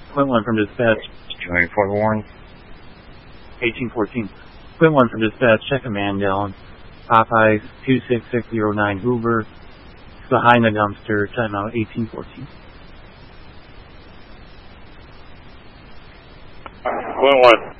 Quint 1 from dispatch. Joining Fort Warren. 1814. Quint 1 from dispatch. Check a man down. Popeyes 26609 Hoover. Behind the dumpster. Timeout 1814. Quint 1.